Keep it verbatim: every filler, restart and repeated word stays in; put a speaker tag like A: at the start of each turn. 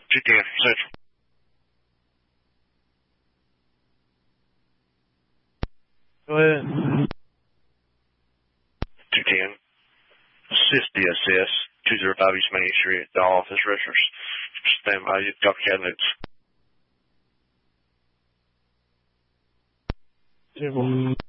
A: two ten, Central.
B: Go ahead.
A: two ten. Assist D S S, two oh five East Main Street, the office registrars. Stand by, you copy cabinets.
B: Two,